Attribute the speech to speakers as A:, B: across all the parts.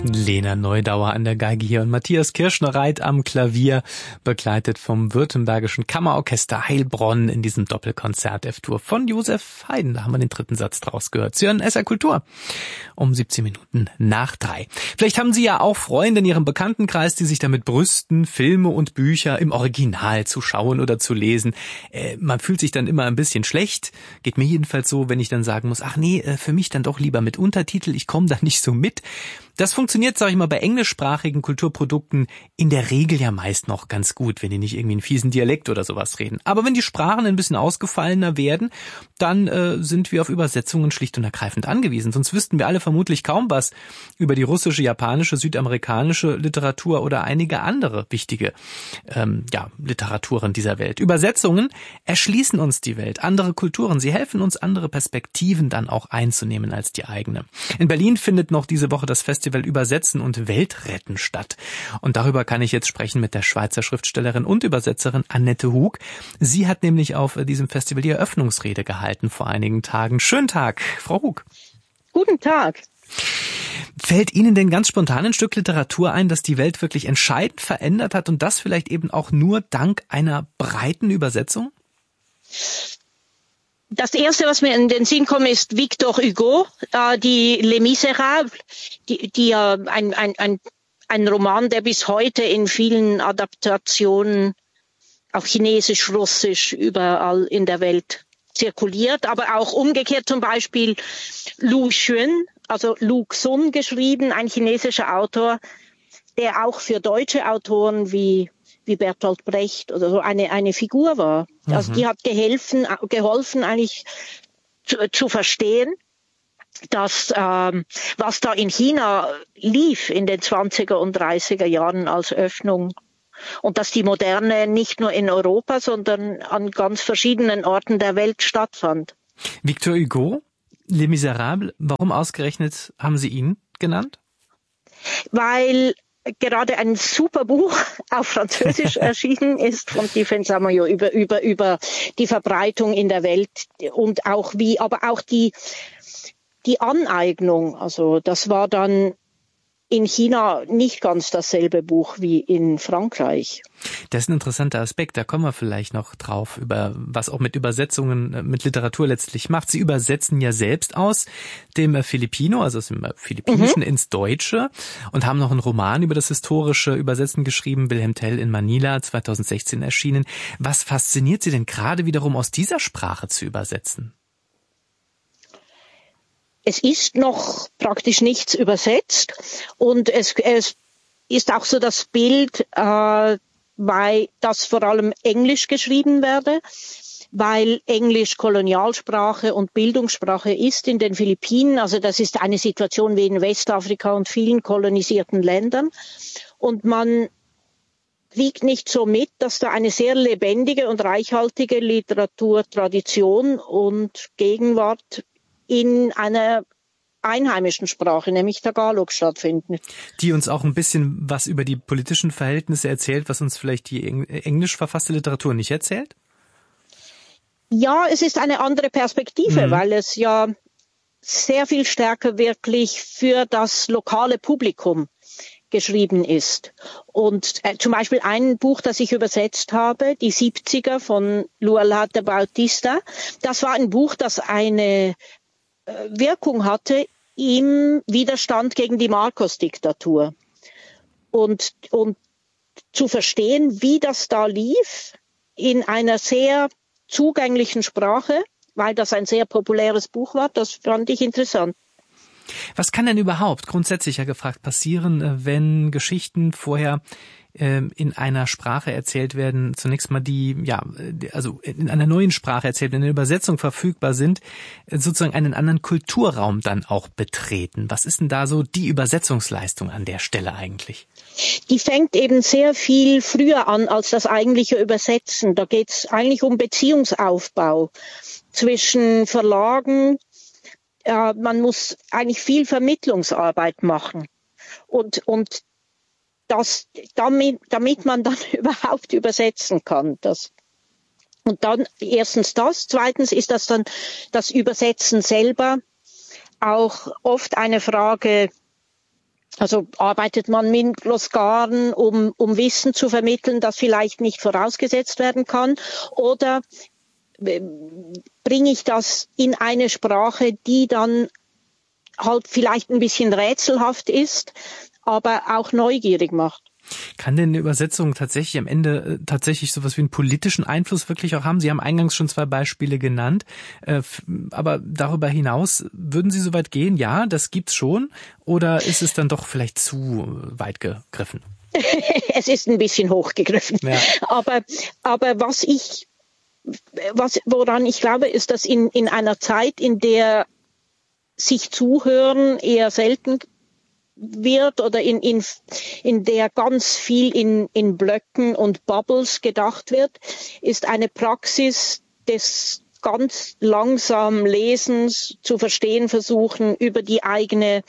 A: Lena Neudauer an der Geige hier und Matthias Kirschner-Reit am Klavier, begleitet vom Württembergischen Kammerorchester Heilbronn in diesem Doppelkonzert F-Dur von Josef Haydn. Da haben wir den dritten Satz draus gehört. Sie hören SR Kultur um 17 Minuten nach 3. Vielleicht haben Sie ja auch Freunde in Ihrem Bekanntenkreis, die sich damit brüsten, Filme und Bücher im Original zu schauen oder zu lesen. Man fühlt sich dann immer ein bisschen schlecht. Geht mir jedenfalls so, wenn ich dann sagen muss, ach nee, für mich dann doch lieber mit Untertitel, ich komme da nicht so mit. Das funktioniert, sag ich mal, bei englischsprachigen Kulturprodukten in der Regel ja meist noch ganz gut, wenn die nicht irgendwie einen fiesen Dialekt oder sowas reden. Aber wenn die Sprachen ein bisschen ausgefallener werden, dann sind wir auf Übersetzungen schlicht und ergreifend angewiesen. Sonst wüssten wir alle vermutlich kaum was über die russische, japanische, südamerikanische Literatur oder einige andere wichtige Literaturen dieser Welt. Übersetzungen erschließen uns die Welt, andere Kulturen. Sie helfen uns, andere Perspektiven dann auch einzunehmen als die eigene. In Berlin findet noch diese Woche das Festival Übersetzen und Weltretten statt. Und darüber kann ich jetzt sprechen mit der Schweizer Schriftstellerin und Übersetzerin Annette Hug. Sie hat nämlich auf diesem Festival die Eröffnungsrede gehalten vor einigen Tagen. Schönen Tag, Frau Hug.
B: Guten Tag.
A: Fällt Ihnen denn ganz spontan ein Stück Literatur ein, das die Welt wirklich entscheidend verändert hat und das vielleicht eben auch nur dank einer breiten Übersetzung?
B: Das erste, was mir in den Sinn kommt, ist Victor Hugo, die Les Misérables, die ein Roman, der bis heute in vielen Adaptationen, auch Chinesisch, Russisch, überall in der Welt zirkuliert, aber auch umgekehrt zum Beispiel Lu Xun, also Lu Xun geschrieben, ein chinesischer Autor, der auch für deutsche Autoren wie Bertolt Brecht oder so eine Figur war. Also die hat geholfen eigentlich zu verstehen, dass was da in China lief in den 20er und 30er Jahren als Öffnung und dass die Moderne nicht nur in Europa, sondern an ganz verschiedenen Orten der Welt stattfand.
A: Victor Hugo, Les Misérables, warum ausgerechnet haben Sie ihn genannt?
B: Weil gerade ein super Buch auf Französisch erschienen ist von Tiffaine Samayoa über die Verbreitung in der Welt und auch aber auch die Aneignung. Also das war dann in China nicht ganz dasselbe Buch wie in Frankreich.
A: Das ist ein interessanter Aspekt, da kommen wir vielleicht noch drauf, über was auch mit Übersetzungen, mit Literatur letztlich macht. Sie übersetzen ja selbst aus dem Filipino, also aus dem Philippinischen ins Deutsche und haben noch einen Roman über das historische Übersetzen geschrieben, Wilhelm Tell in Manila, 2016 erschienen. Was fasziniert Sie denn gerade wiederum aus dieser Sprache zu übersetzen?
B: Es ist noch praktisch nichts übersetzt und es ist auch so das Bild, das vor allem Englisch geschrieben werde, weil Englisch Kolonialsprache und Bildungssprache ist in den Philippinen. Also das ist eine Situation wie in Westafrika und vielen kolonisierten Ländern. Und man kriegt nicht so mit, dass da eine sehr lebendige und reichhaltige Literaturtradition und Gegenwart in einer einheimischen Sprache, nämlich Tagalog, stattfinden.
A: Die uns auch ein bisschen was über die politischen Verhältnisse erzählt, was uns vielleicht die englisch verfasste Literatur nicht erzählt?
B: Ja, es ist eine andere Perspektive, weil es ja sehr viel stärker wirklich für das lokale Publikum geschrieben ist. Und zum Beispiel ein Buch, das ich übersetzt habe, Die 70er von Lualhata Bautista, das war ein Buch, das eine Wirkung hatte im Widerstand gegen die Marcos-Diktatur. Und zu verstehen, wie das da lief, in einer sehr zugänglichen Sprache, weil das ein sehr populäres Buch war, das fand ich interessant.
A: Was kann denn überhaupt, grundsätzlicher gefragt, passieren, wenn Geschichten vorher in einer Sprache erzählt werden, zunächst mal also in einer neuen Sprache erzählt, in der Übersetzung verfügbar sind, sozusagen einen anderen Kulturraum dann auch betreten? Was ist denn da so die Übersetzungsleistung an der Stelle eigentlich?
B: Die fängt eben sehr viel früher an als das eigentliche Übersetzen. Da geht es eigentlich um Beziehungsaufbau zwischen Verlagen. Man muss eigentlich viel Vermittlungsarbeit machen und damit man dann überhaupt übersetzen kann. Und dann erstens das, zweitens ist das dann das Übersetzen selber auch oft eine Frage Also arbeitet man mit Glossaren, um Wissen zu vermitteln, das vielleicht nicht vorausgesetzt werden kann? Oder bringe ich das in eine Sprache, die dann halt vielleicht ein bisschen rätselhaft ist, aber auch neugierig macht?
A: Kann denn eine Übersetzung tatsächlich am Ende tatsächlich sowas wie einen politischen Einfluss wirklich auch haben? Sie haben eingangs schon 2 Beispiele genannt, aber darüber hinaus würden Sie so weit gehen? Ja, das gibt's schon, oder ist es dann doch vielleicht zu weit gegriffen?
B: Es ist ein bisschen hochgegriffen, ja. Aber woran ich glaube, ist, dass in einer Zeit, in der sich Zuhören eher selten wird oder in der ganz viel in Blöcken und Bubbles gedacht wird, ist eine Praxis des ganz langsam Lesens zu verstehen versuchen, über den eigenen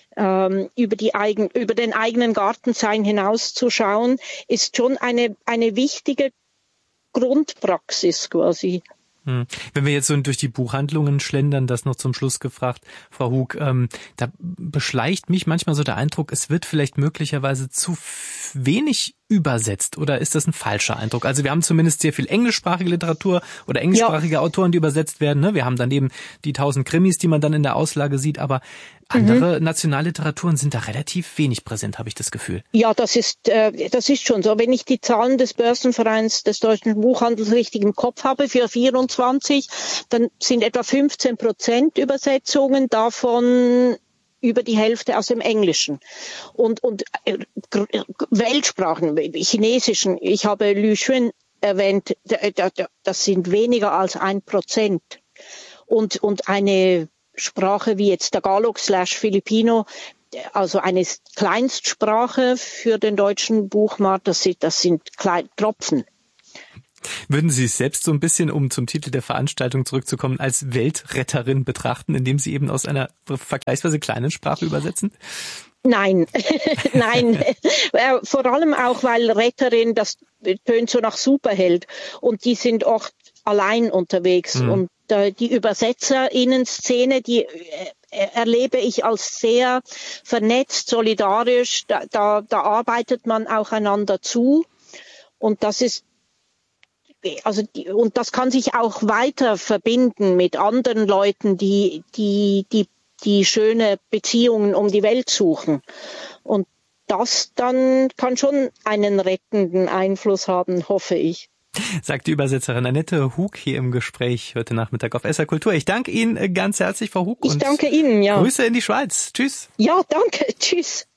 B: Gartenzaun hinauszuschauen, ist schon eine wichtige Grundpraxis quasi.
A: Wenn wir jetzt so durch die Buchhandlungen schlendern, das noch zum Schluss gefragt, Frau Hug, da beschleicht mich manchmal so der Eindruck, es wird vielleicht möglicherweise zu wenig übersetzt, oder ist das ein falscher Eindruck? Also wir haben zumindest sehr viel englischsprachige Literatur oder englischsprachige Autoren, die übersetzt werden. Ne? Wir haben daneben die 1000 Krimis, die man dann in der Auslage sieht, aber andere Nationalliteraturen sind da relativ wenig präsent, habe ich das Gefühl.
B: Ja, das ist schon so. Wenn ich die Zahlen des Börsenvereins des deutschen Buchhandels richtig im Kopf habe für 24, dann sind etwa 15% Übersetzungen, davon über die Hälfte aus dem Englischen. Und Weltsprachen, chinesischen, ich habe Lü Xun erwähnt, das sind weniger als 1%. Und eine Sprache wie jetzt Tagalog/Filipino, also eine Kleinstsprache für den deutschen Buchmarkt, das sind Tropfen.
A: Würden Sie es selbst so ein bisschen, um zum Titel der Veranstaltung zurückzukommen, als Weltretterin betrachten, indem Sie eben aus einer vergleichsweise kleinen Sprache übersetzen?
B: Nein, nein. Vor allem auch, weil Retterin, das tönt so nach Superheld. Und die sind oft allein unterwegs. Und die UbersetzerInnen-Szene, die erlebe ich als sehr vernetzt, solidarisch. Da arbeitet man auch einander zu. Und das ist und das kann sich auch weiter verbinden mit anderen Leuten, die schöne Beziehungen um die Welt suchen. Und das dann kann schon einen rettenden Einfluss haben, hoffe ich.
A: Sagt die Übersetzerin Annette Hug hier im Gespräch heute Nachmittag auf SR Kultur. Ich danke Ihnen ganz herzlich, Frau Hug.
B: Ich danke Ihnen, ja.
A: Grüße in die Schweiz. Tschüss.
B: Ja, danke. Tschüss.